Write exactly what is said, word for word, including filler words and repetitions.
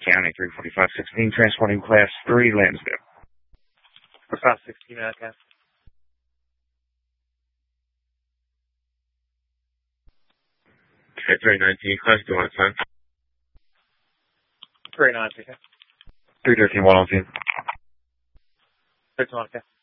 County, three forty-five sixteen, transporting Class three, Lansdale. five sixteen, okay. Okay, three nineteen, Class two on time. three nineteen, okay. three thirteen, one on scene. three twenty, okay.